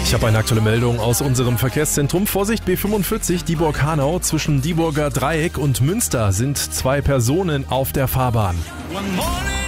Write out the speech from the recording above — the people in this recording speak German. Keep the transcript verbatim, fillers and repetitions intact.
Ich habe eine aktuelle Meldung aus unserem Verkehrszentrum. Vorsicht, B fünfundvierzig, Dieburg-Hanau. Zwischen Dieburger Dreieck und Münster sind zwei Personen auf der Fahrbahn. One morning